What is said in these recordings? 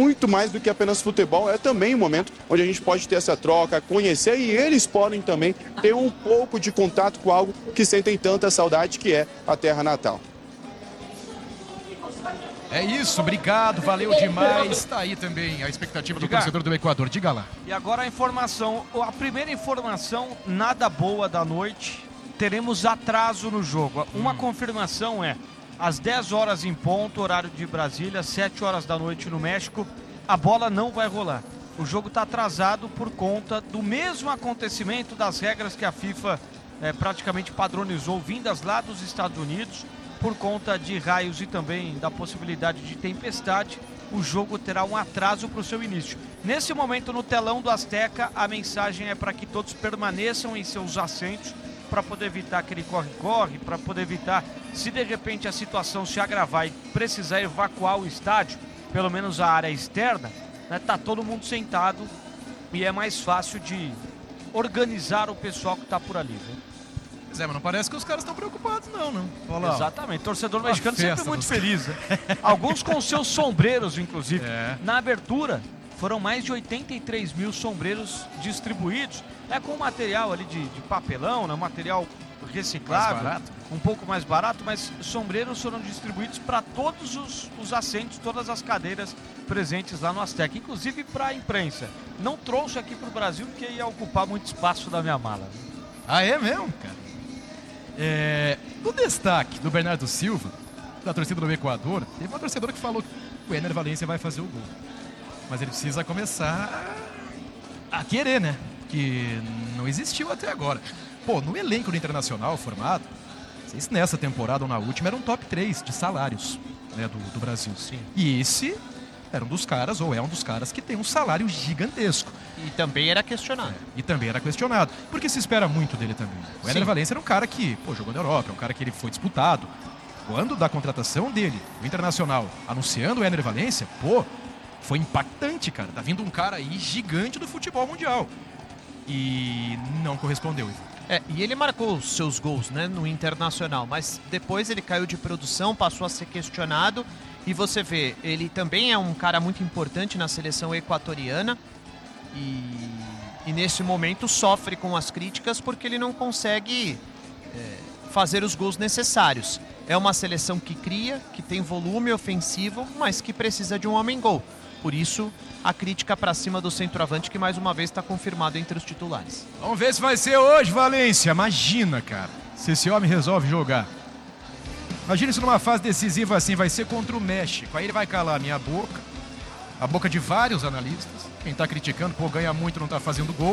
muito mais do que apenas futebol, é também um momento onde a gente pode ter essa troca, conhecer, e eles podem também ter um pouco de contato com algo que sentem tanta saudade, que é a terra natal. É isso, obrigado, valeu demais. Tá aí também a expectativa do torcedor do Equador. Diga lá. E agora a primeira informação, nada boa da noite. Teremos atraso no jogo. Uma confirmação é, às 10 horas em ponto, horário de Brasília, 7 horas da noite no México, a bola não vai rolar. O jogo está atrasado por conta do mesmo acontecimento das regras que a FIFA praticamente padronizou, vindas lá dos Estados Unidos. Por conta de raios e também da possibilidade de tempestade, o jogo terá um atraso para o seu início. Nesse momento, no telão do Azteca, a mensagem é para que todos permaneçam em seus assentos, para poder evitar aquele corre-corre, para poder evitar, se de repente a situação se agravar e precisar evacuar o estádio, pelo menos a área externa, tá todo mundo sentado e é mais fácil de organizar o pessoal que está por ali, viu? Zé, mas não parece que os caras estão preocupados, não. Olha lá. Exatamente, torcedor mexicano sempre muito feliz, né? Alguns com seus sombreiros, inclusive. Na abertura, foram mais de 83 mil sombreiros distribuídos, com material ali de papelão, né? Material reciclável, um pouco mais barato, mas sombreiros foram distribuídos para todos os assentos, todas as cadeiras presentes lá no Azteca, inclusive para a imprensa. Não trouxe aqui para o Brasil porque ia ocupar muito espaço da minha mala. Ah, é mesmo, cara? No destaque do Bernardo Silva, da torcida do Equador, teve uma torcedora que falou que o Éner Valencia vai fazer o gol. Mas ele precisa começar a querer, né? Que não existiu até agora. Pô, no elenco do Internacional formado, não sei se nessa temporada ou na última, era um top 3 de salários, né, do Brasil. Sim. E esse era um dos caras, ou é um dos caras, que tem um salário gigantesco. E também era questionado. Porque se espera muito dele também. O Éner Valencia era um cara que, jogou na Europa, é um cara que ele foi disputado. Quando da contratação dele, o Internacional, anunciando o Éner Valencia, foi impactante, cara. Tá vindo um cara aí gigante do futebol mundial. E não correspondeu. E ele marcou os seus gols, né, no Internacional, mas depois ele caiu de produção, passou a ser questionado. E você vê, ele também é um cara muito importante na seleção equatoriana e nesse momento sofre com as críticas porque ele não consegue fazer os gols necessários. É uma seleção que cria, que tem volume ofensivo, mas que precisa de um homem-gol. Por isso, a crítica para cima do centroavante, que mais uma vez está confirmado entre os titulares. Vamos ver se vai ser hoje, Valência. Imagina, cara, se esse homem resolve jogar. Imagina isso numa fase decisiva assim, vai ser contra o México. Aí ele vai calar a minha boca, a boca de vários analistas. Quem tá criticando, ganha muito, não tá fazendo gol.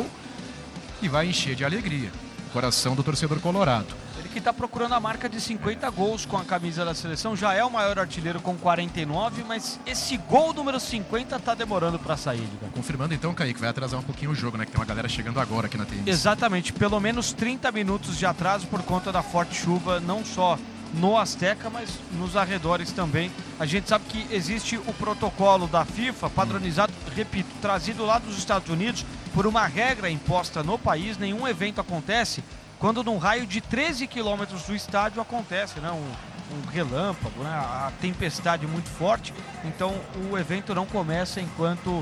E vai encher de alegria o coração do torcedor colorado. Ele que tá procurando a marca de 50 gols com a camisa da seleção, já é o maior artilheiro com 49, mas esse gol número 50 tá demorando para sair, Edgar. Confirmando então, Kaique, vai atrasar um pouquinho o jogo, né? Que tem uma galera chegando agora aqui na TNT. Exatamente, pelo menos 30 minutos de atraso por conta da forte chuva, não só no Azteca, mas nos arredores também. A gente sabe que existe o protocolo da FIFA, padronizado, repito, trazido lá dos Estados Unidos, por uma regra imposta no país. Nenhum evento acontece quando num raio de 13 quilômetros do estádio acontece, né, um relâmpago, né, a tempestade muito forte. Então o evento não começa enquanto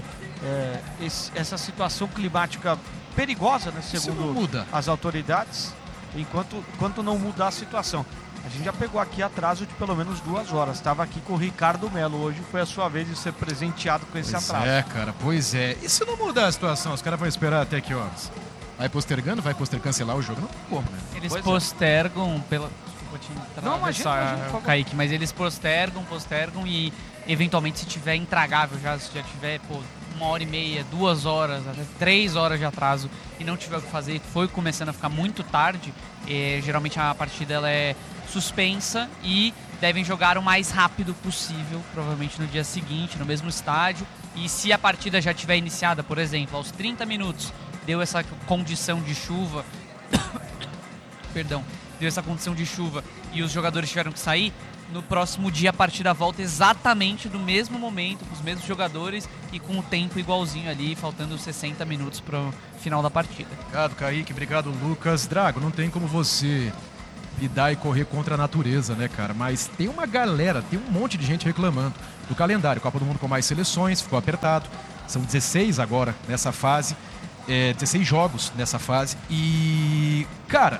essa situação climática perigosa, né, segundo as autoridades, enquanto não mudar a situação. A gente já pegou aqui atraso de pelo menos 2 horas. Estava aqui com o Ricardo Melo. Hoje foi a sua vez de ser presenteado com esse atraso. Pois é. E se não mudar a situação, os caras vão esperar até que horas? Vai postergando? Vai cancelar o jogo? Não tem como, né? Eles postergam pela... Desculpa te atravessar, Kaique, mas eles postergam e eventualmente se tiver intragável se já tiver 1h30, 2 horas, até 3 horas de atraso e não tiver o que fazer, foi começando a ficar muito tarde, geralmente a partida ela é suspensa e devem jogar o mais rápido possível, provavelmente no dia seguinte, no mesmo estádio. E se a partida já tiver iniciada, por exemplo, aos 30 minutos, deu essa condição de chuva, deu essa condição de chuva e os jogadores tiveram que sair, no próximo dia a partida volta exatamente no mesmo momento, com os mesmos jogadores e com o tempo igualzinho ali, faltando 60 minutos para o final da partida. Obrigado, Kaique. Obrigado, Lucas. Drago, não tem como você lidar e correr contra a natureza, né, cara? Mas tem uma galera, tem um monte de gente reclamando do calendário. Copa do Mundo com mais seleções, ficou apertado. São 16 agora nessa fase. 16 jogos nessa fase. E, cara,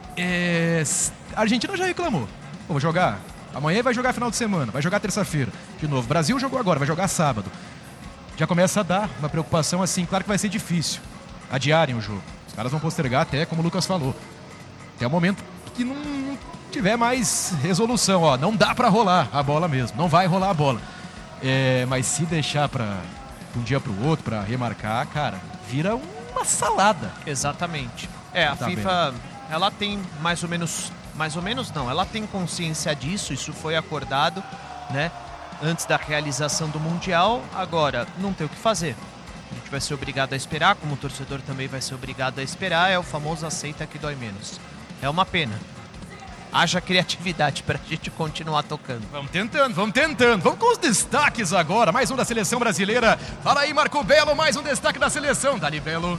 a Argentina já reclamou. Pô, vou jogar. Amanhã vai jogar final de semana, vai jogar terça-feira. De novo, Brasil jogou agora, vai jogar sábado. Já começa a dar uma preocupação assim. Claro que vai ser difícil adiarem o jogo. Os caras vão postergar até, como o Lucas falou, até o momento que não tiver mais resolução. Ó, não dá pra rolar a bola mesmo, não vai rolar a bola. Mas se deixar pra um dia pro outro, pra remarcar, cara, vira uma salada. Exatamente. A FIFA, ela tem mais ou menos não, ela tem consciência disso, isso foi acordado, né, antes da realização do Mundial. Agora, não tem o que fazer. A gente vai ser obrigado a esperar, como o torcedor também vai ser obrigado a esperar, é o famoso aceita que dói menos. É uma pena. Haja criatividade pra gente continuar tocando. Vamos tentando. Vamos com os destaques agora. Mais um da seleção brasileira. Fala aí, Marco Belo, mais um destaque da seleção. Dali, Belo.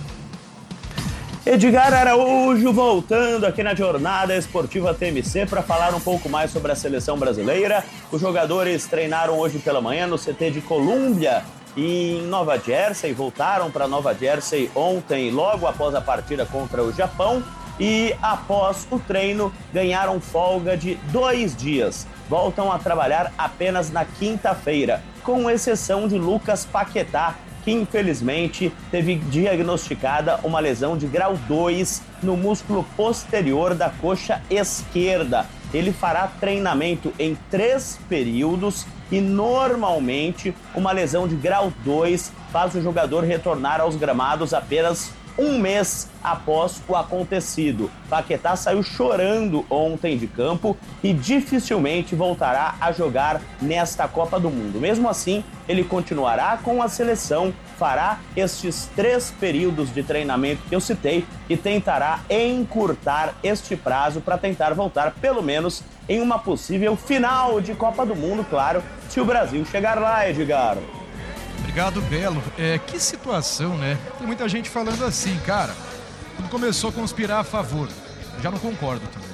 Edgar Araújo voltando aqui na Jornada Esportiva TMC para falar um pouco mais sobre a seleção brasileira. Os jogadores treinaram hoje pela manhã no CT de Colômbia em Nova Jersey, voltaram para Nova Jersey ontem, logo após a partida contra o Japão, e após o treino ganharam folga de 2 dias. Voltam a trabalhar apenas na quinta-feira, com exceção de Lucas Paquetá, que infelizmente teve diagnosticada uma lesão de grau 2 no músculo posterior da coxa esquerda. Ele fará treinamento em 3 períodos e normalmente uma lesão de grau 2 faz o jogador retornar aos gramados apenas 1 mês após o acontecido. Paquetá saiu chorando ontem de campo e dificilmente voltará a jogar nesta Copa do Mundo. Mesmo assim, ele continuará com a seleção, fará estes 3 períodos de treinamento que eu citei e tentará encurtar este prazo para tentar voltar pelo menos em uma possível final de Copa do Mundo, claro, se o Brasil chegar lá, Edgar. Obrigado, Belo. Que situação, né? Tem muita gente falando assim, cara, tudo começou a conspirar a favor. Eu já não concordo também.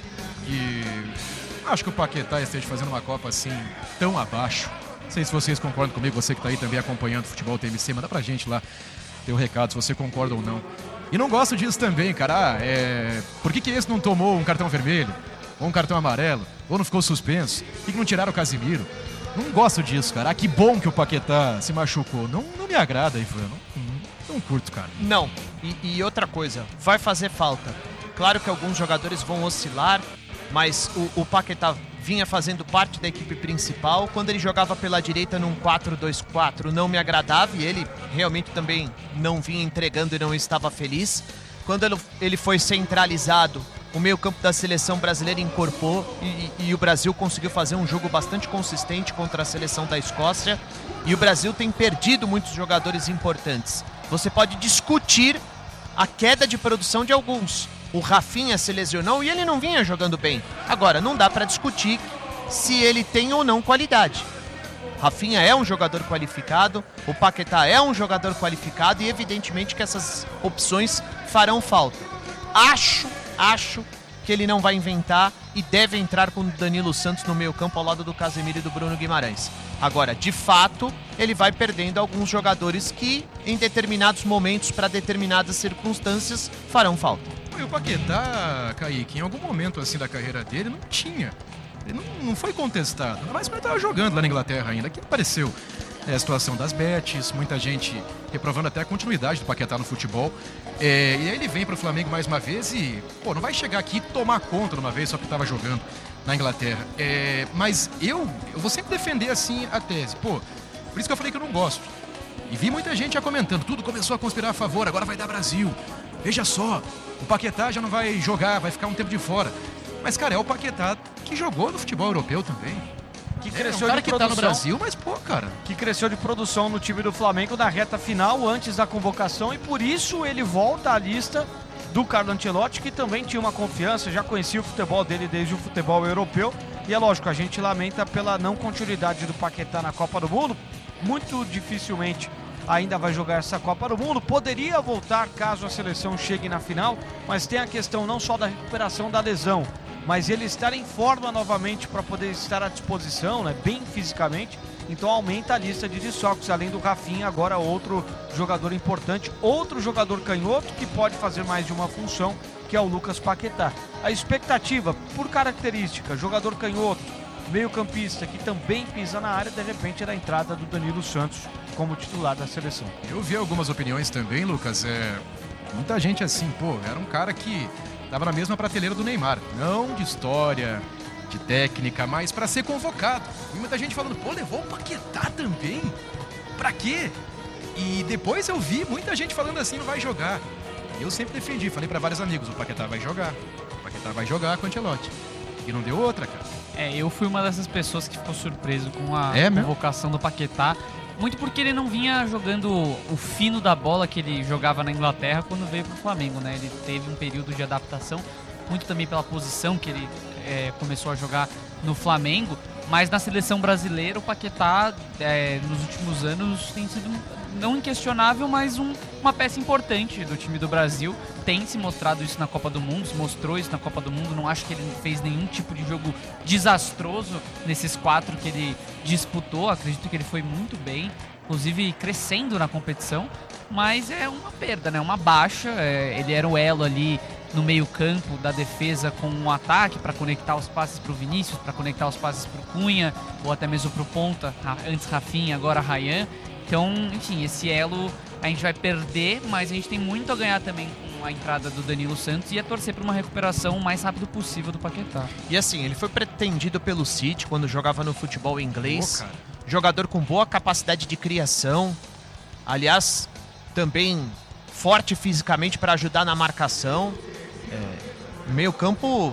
E acho que o Paquetá esteja fazendo uma Copa assim, tão abaixo. Não sei se vocês concordam comigo, você que tá aí também acompanhando o futebol TMC, manda pra gente lá teu recado, se você concorda ou não. E não gosto disso também, cara. Por que esse não tomou um cartão vermelho? Ou um cartão amarelo? Ou não ficou suspenso? Por que não tiraram o Casimiro? Não gosto disso, cara. Que bom que o Paquetá se machucou. Não me agrada, Ivan. Não curto, cara. Não. E outra coisa, vai fazer falta. Claro que alguns jogadores vão oscilar, mas o Paquetá vinha fazendo parte da equipe principal. Quando ele jogava pela direita num 4-2-4, não me agradava e ele realmente também não vinha entregando e não estava feliz. Quando ele foi centralizado, o meio-campo da seleção brasileira incorporou e o Brasil conseguiu fazer um jogo bastante consistente contra a seleção da Escócia. E o Brasil tem perdido muitos jogadores importantes. Você pode discutir a queda de produção de alguns. O Rafinha se lesionou e ele não vinha jogando bem. Agora, não dá para discutir se ele tem ou não qualidade. Rafinha é um jogador qualificado, o Paquetá é um jogador qualificado e evidentemente que essas opções farão falta. Acho que ele não vai inventar e deve entrar com o Danilo Santos no meio campo ao lado do Casemiro e do Bruno Guimarães. Agora, de fato, ele vai perdendo alguns jogadores que, em determinados momentos, para determinadas circunstâncias, farão falta. E o Paquetá, Kaique, em algum momento assim da carreira dele, não tinha. Ele não foi contestado, mas ele estava jogando lá na Inglaterra ainda. Aqui apareceu a situação das bets, muita gente reprovando até a continuidade do Paquetá no futebol. E aí ele vem para o Flamengo mais uma vez e, não vai chegar aqui e tomar conta de uma vez só porque estava jogando na Inglaterra. Mas eu vou sempre defender assim a tese. Por isso que eu falei que eu não gosto. E vi muita gente já comentando, tudo começou a conspirar a favor, agora vai dar Brasil. Veja só, o Paquetá já não vai jogar, vai ficar um tempo de fora. Mas, cara, é o Paquetá que jogou no futebol europeu também. Que cresceu um cara de que produção, tá no Brasil, mas cara. Que cresceu de produção no time do Flamengo na reta final, antes da convocação, e por isso ele volta à lista do Carlo Ancelotti, que também tinha uma confiança, já conhecia o futebol dele desde o futebol europeu. E é lógico, a gente lamenta pela não continuidade do Paquetá na Copa do Mundo. Muito dificilmente ainda vai jogar essa Copa do Mundo. Poderia voltar caso a seleção chegue na final, mas tem a questão não só da recuperação da lesão, mas ele estar em forma novamente para poder estar à disposição, né, bem fisicamente, então aumenta a lista de desfalques, além do Rafinha, agora outro jogador importante, outro jogador canhoto que pode fazer mais de uma função, que é o Lucas Paquetá. A expectativa, por característica, jogador canhoto, meio campista, que também pisa na área, de repente era a entrada do Danilo Santos como titular da seleção. Eu vi algumas opiniões também, Lucas, muita gente assim, era um cara que estava na mesma prateleira do Neymar, não de história, de técnica, mas para ser convocado. E muita gente falando, levou o Paquetá também? Pra quê? E depois eu vi muita gente falando assim, não vai jogar. E eu sempre defendi, falei para vários amigos, o Paquetá vai jogar com o Ancelotti. E não deu outra, cara. Eu fui uma dessas pessoas que ficou surpreso com a convocação do Paquetá. Muito porque ele não vinha jogando o fino da bola que ele jogava na Inglaterra quando veio pro Flamengo, né? Ele teve um período de adaptação, muito também pela posição que ele começou a jogar no Flamengo. Mas na seleção brasileira, o Paquetá, nos últimos anos, tem sido não inquestionável, mas uma peça importante do time do Brasil. Tem se mostrado isso na Copa do Mundo, se mostrou isso na Copa do Mundo. Não acho que ele fez nenhum tipo de jogo desastroso nesses 4 que ele disputou. Acredito que ele foi muito bem, inclusive crescendo na competição. Mas é uma perda, né? Uma baixa. Ele era o elo ali no meio-campo da defesa com um ataque para conectar os passes para o Vinícius, para conectar os passes para o Cunha, ou até mesmo para o ponta, antes Rafinha, agora Ryan. Então, enfim, esse elo a gente vai perder, mas a gente tem muito a ganhar também com a entrada do Danilo Santos e a torcer para uma recuperação o mais rápido possível do Paquetá. E assim, ele foi pretendido pelo City quando jogava no futebol inglês. Jogador com boa capacidade de criação. Aliás, também forte fisicamente para ajudar na marcação. Meio campo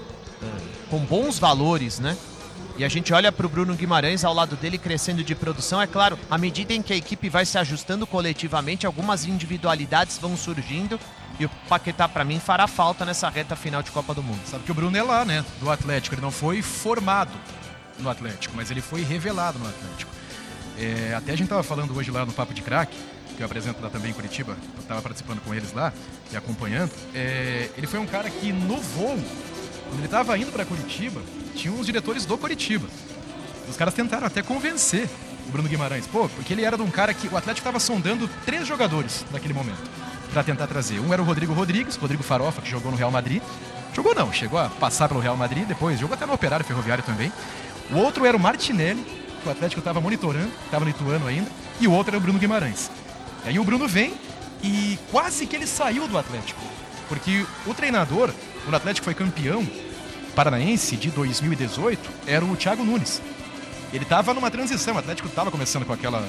com bons valores, né? E a gente olha para o Bruno Guimarães ao lado dele crescendo de produção. É claro, à medida em que a equipe vai se ajustando coletivamente, algumas individualidades vão surgindo. E o Paquetá, para mim, fará falta nessa reta final de Copa do Mundo. Sabe que o Bruno é lá, né? Do Atlético. Ele não foi formado no Atlético, mas ele foi revelado no Atlético. Até a gente estava falando hoje lá no Papo de Craque, que eu apresento lá também em Curitiba. Eu estava participando com eles lá e acompanhando. Ele foi um cara que no voo, quando ele estava indo para Curitiba, tinha uns diretores do Curitiba. Os caras tentaram até convencer o Bruno Guimarães. Porque ele era de um cara que o Atlético estava sondando 3 jogadores naquele momento para tentar trazer. Um era o Rodrigo Farofa, que jogou no Real Madrid. Jogou não, chegou a passar pelo Real Madrid, depois jogou até no Operário Ferroviário também. O outro era o Martinelli, que o Atlético estava monitorando, estava no Ituano ainda. E o outro era o Bruno Guimarães. E aí o Bruno vem e quase que ele saiu do Atlético. Porque o treinador, quando o Atlético foi campeão paranaense de 2018, era o Thiago Nunes. Ele estava numa transição, o Atlético estava começando com aquela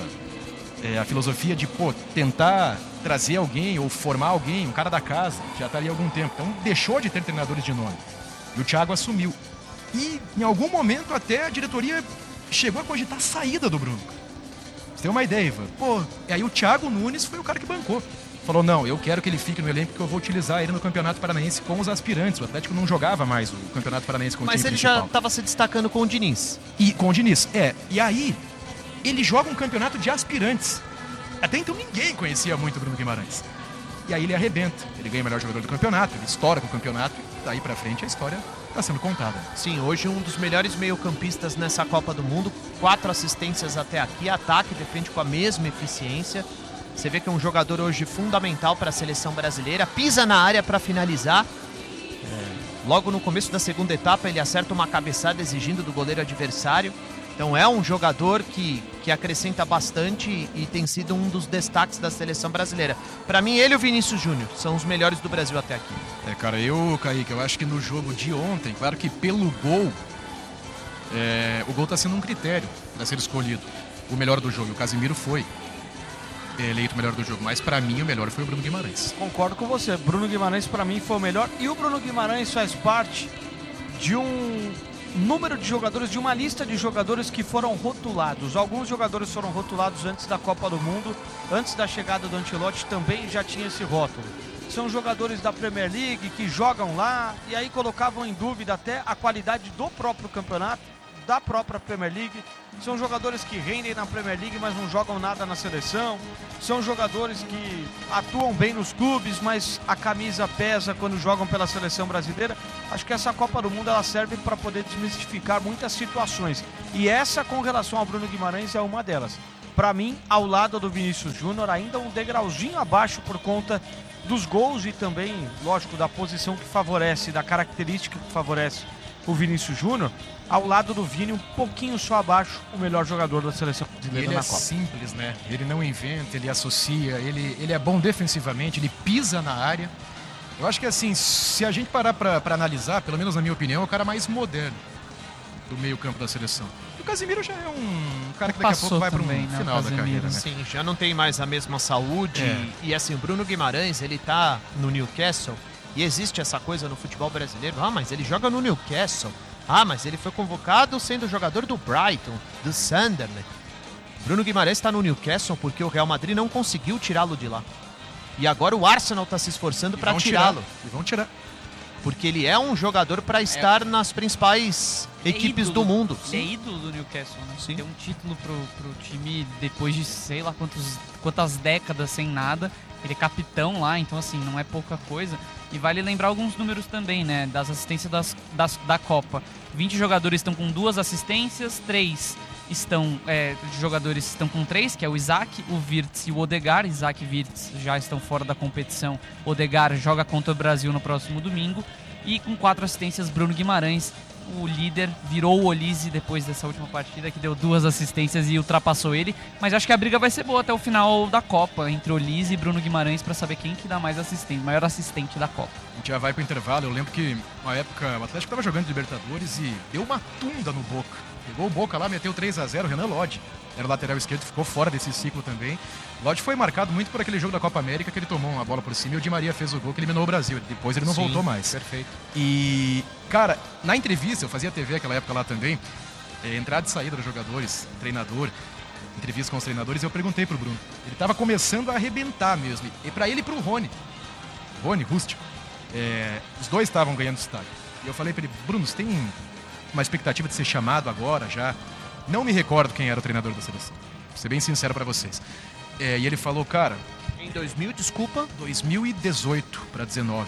a filosofia de tentar trazer alguém ou formar alguém, um cara da casa, que já está ali há algum tempo. Então deixou de ter treinadores de nome. E o Thiago assumiu. E em algum momento até a diretoria chegou a cogitar a saída do Bruno. Você tem uma ideia, Ivan? E aí o Thiago Nunes foi o cara que bancou. Falou, não, eu quero que ele fique no elenco porque eu vou utilizar ele no Campeonato Paranaense com os aspirantes. O Atlético não jogava mais o Campeonato Paranaense com o time principal. Mas ele já estava se destacando com o Diniz. Com o Diniz, E aí, ele joga um campeonato de aspirantes. Até então ninguém conhecia muito o Bruno Guimarães. E aí ele arrebenta. Ele ganha o melhor jogador do campeonato, ele estoura com o campeonato. E daí pra frente a história está sendo contada. Sim, hoje um dos melhores meio-campistas nessa Copa do Mundo. 4 assistências até aqui, ataque, defende com a mesma eficiência. Você vê que é um jogador hoje fundamental para a seleção brasileira. Pisa na área para finalizar. Logo no começo da segunda etapa, ele acerta uma cabeçada exigindo do goleiro adversário. Então é um jogador que acrescenta bastante e tem sido um dos destaques da seleção brasileira. Para mim, ele e o Vinícius Júnior são os melhores do Brasil até aqui. Kaique, eu acho que no jogo de ontem, claro que pelo gol, o gol está sendo um critério para ser escolhido. O melhor do jogo, o Casemiro foi eleito o melhor do jogo, mas pra mim o melhor foi o Bruno Guimarães. Concordo com você, Bruno Guimarães pra mim foi o melhor, e o Bruno Guimarães faz parte de um número de jogadores, de uma lista de jogadores que foram rotulados. Alguns jogadores foram rotulados antes da Copa do Mundo, antes da chegada do Ancelotti também já tinha esse rótulo. São jogadores da Premier League que jogam lá e aí colocavam em dúvida até a qualidade do próprio campeonato, da própria Premier League. São jogadores que rendem na Premier League, mas não jogam nada na seleção. São jogadores que atuam bem nos clubes, mas a camisa pesa quando jogam pela seleção brasileira. Acho que essa Copa do Mundo ela serve para poder desmistificar muitas situações. E essa, com relação ao Bruno Guimarães, é uma delas. Para mim, ao lado do Vinícius Júnior, ainda um degrauzinho abaixo por conta dos gols e também, lógico, da posição que favorece, da característica que favorece o Vinícius Júnior. Ao lado do Vini, um pouquinho só abaixo, o melhor jogador da seleção brasileira na Copa. Ele é simples, né? Ele não inventa, ele associa, ele é bom defensivamente, ele pisa na área. Eu acho que assim, se a gente parar pra analisar, pelo menos na minha opinião, é o cara mais moderno do meio campo da seleção. O Casemiro já é um cara que daqui a pouco vai pro final da carreira, né? Sim, já não tem mais a mesma saúde. E assim, o Bruno Guimarães, ele tá no Newcastle e existe essa coisa no futebol brasileiro. Ah, mas ele joga no Newcastle. Ah, mas ele foi convocado sendo jogador do Brighton, do Sunderland. Bruno Guimarães está no Newcastle porque o Real Madrid não conseguiu tirá-lo de lá. E agora o Arsenal está se esforçando para tirá-lo. E vão tirar. Porque ele é um jogador para estar nas principais equipes do mundo. É ídolo do Newcastle, né? Sim. Tem um título pro time depois de sei lá quantas décadas sem nada. Ele é capitão lá, então assim, não é pouca coisa. E vale lembrar alguns números também, né? Das assistências da Copa. 20 jogadores estão com 2 assistências, 3 jogadores estão com 3, que é o Isaac, o Wirtz e o Odegaard. Isaac e Wirtz já estão fora da competição. Odegaard joga contra o Brasil no próximo domingo. E com 4 assistências, Bruno Guimarães, o líder, virou o Olise depois dessa última partida, que deu 2 assistências e ultrapassou ele. Mas acho que a briga vai ser boa até o final da Copa, entre Olise e Bruno Guimarães, para saber quem que dá mais maior assistente da Copa. A gente já vai pro intervalo. Eu lembro que uma época o Atlético estava jogando de Libertadores e deu uma tunda no Boca. Pegou o Boca lá, meteu 3-0, Renan Lodge era o lateral esquerdo, ficou fora desse ciclo também. Lodge foi marcado muito por aquele jogo da Copa América que ele tomou uma bola por cima e o Di Maria fez o gol que eliminou o Brasil. Depois ele não voltou mais. Perfeito. E, cara, na entrevista, eu fazia TV naquela época lá também, entrada e saída dos jogadores, treinador, entrevista com os treinadores, eu perguntei pro Bruno. Ele tava começando a arrebentar mesmo. E pra ele e pro Rony, Rústico, os dois estavam ganhando estádio. E eu falei pra ele, Bruno, você tem uma expectativa de ser chamado agora já? Não me recordo quem era o treinador da seleção, vou ser bem sincero pra vocês. E ele falou, cara... Em 2018 pra 19.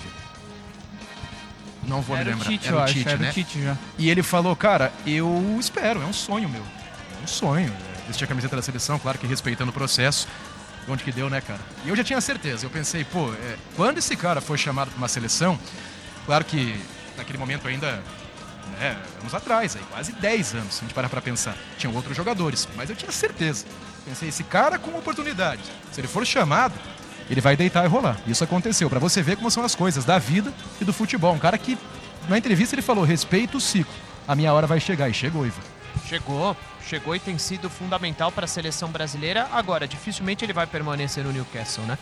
Não vou me lembrar. Era o Tite, né? Tite já. E ele falou, cara, eu espero, é um sonho meu. É um sonho. Vestir a camiseta da seleção, claro que respeitando o processo. Onde que deu, né, cara? E eu já tinha certeza. Eu pensei, pô, quando esse cara foi chamado pra uma seleção, claro que naquele momento ainda... anos atrás, aí, quase 10 anos, se a gente parar pra pensar. Tinham outros jogadores, mas eu tinha certeza. Pensei, esse cara com oportunidade, se ele for chamado, ele vai deitar e rolar. Isso aconteceu, pra você ver como são as coisas da vida e do futebol. Um cara que, na entrevista, ele falou, respeita o ciclo. A minha hora vai chegar, e chegou, Ivan. Chegou e tem sido fundamental para a seleção brasileira. Agora, dificilmente ele vai permanecer no Newcastle, né?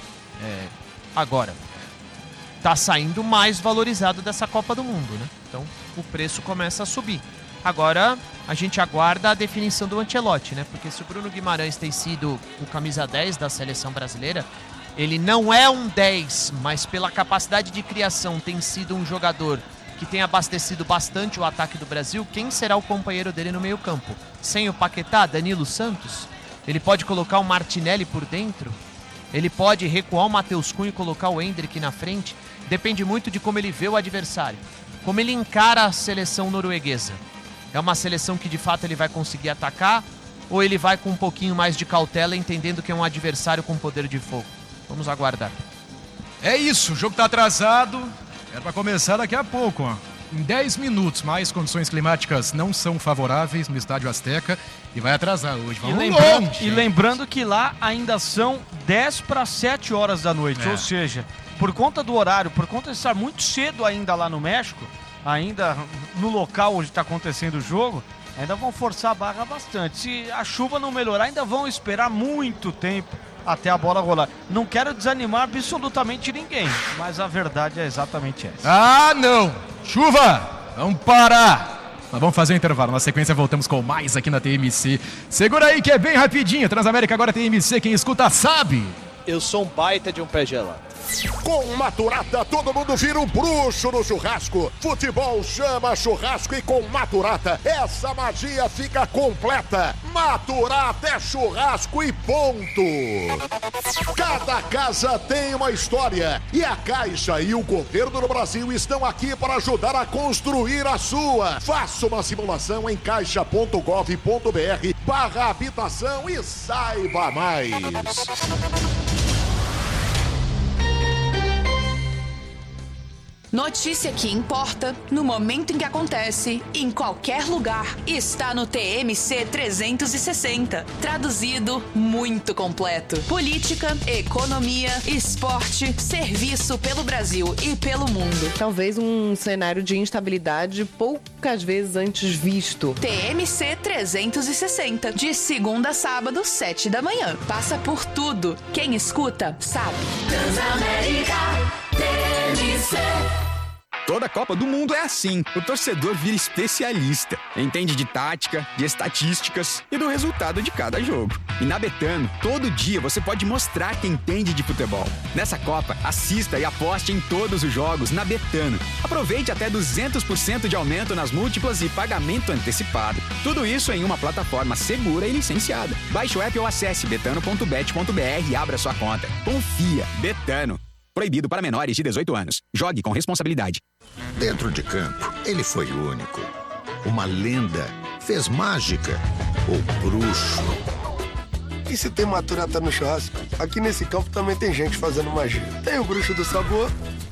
Agora, tá saindo mais valorizado dessa Copa do Mundo, né? Então, o preço começa a subir. Agora, a gente aguarda a definição do Ancelotti, né? Porque se o Bruno Guimarães tem sido o camisa 10 da seleção brasileira, ele não é um 10, mas pela capacidade de criação tem sido um jogador que tem abastecido bastante o ataque do Brasil. Quem será o companheiro dele no meio-campo? Sem o Paquetá, Danilo Santos? Ele pode colocar o Martinelli por dentro? Ele pode recuar o Matheus Cunha e colocar o Endrick na frente? Depende muito de como ele vê o adversário, como ele encara a seleção norueguesa. É uma seleção que de fato ele vai conseguir atacar, ou ele vai com um pouquinho mais de cautela, entendendo que é um adversário com poder de fogo? Vamos aguardar. É isso, o jogo tá atrasado, era pra começar daqui a pouco, ó. Em 10 minutos, mais condições climáticas não são favoráveis no Estádio Azteca e vai atrasar hoje. Vamos longe. E lembrando que lá ainda são 10 para 7 horas da noite, ou seja, por conta do horário, por conta de estar muito cedo ainda lá no México, ainda no local onde está acontecendo o jogo, ainda vão forçar a barra bastante. Se a chuva não melhorar, ainda vão esperar muito tempo até a bola rolar. Não quero desanimar absolutamente ninguém, mas a verdade é exatamente essa. Ah, não! Chuva! Vamos parar! Mas vamos fazer um intervalo. Na sequência voltamos com mais aqui na TMC. Segura aí que é bem rapidinho. Transamérica agora TMC. Quem escuta sabe. Eu sou um baita de um pé gelado. Com Maturata, todo mundo vira um bruxo no churrasco. Futebol chama churrasco e com Maturata, essa magia fica completa. Maturata é churrasco e ponto. Cada casa tem uma história e a Caixa e o governo do Brasil estão aqui para ajudar a construir a sua. Faça uma simulação em caixa.gov.br/habitação e saiba mais. Notícia que importa, no momento em que acontece, em qualquer lugar, está no TMC 360. Traduzido, muito completo. Política, economia, esporte, serviço pelo Brasil e pelo mundo. Talvez um cenário de instabilidade poucas vezes antes visto. TMC 360, de segunda a sábado, 7 da manhã. Passa por tudo. Quem escuta, sabe. Transamérica TMC. Toda Copa do Mundo é assim. O torcedor vira especialista. Entende de tática, de estatísticas e do resultado de cada jogo. E na Betano, todo dia você pode mostrar que entende de futebol. Nessa Copa, assista e aposte em todos os jogos na Betano. Aproveite até 200% de aumento nas múltiplas e pagamento antecipado. Tudo isso em uma plataforma segura e licenciada. Baixe o app ou acesse betano.bet.br e abra sua conta. Confia. Betano. Proibido para menores de 18 anos. Jogue com responsabilidade. Dentro de campo, ele foi único. Uma lenda. Fez mágica. O bruxo. E se tem Maturata no churrasco, aqui nesse campo também tem gente fazendo magia. Tem o bruxo do sabor.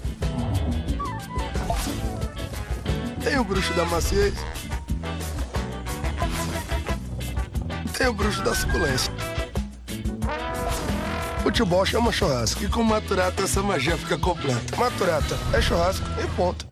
Tem o bruxo da maciez. Tem o bruxo da suculência. Futebol chama churrasco e com Maturata essa magia fica completa. Maturata é churrasco e ponto.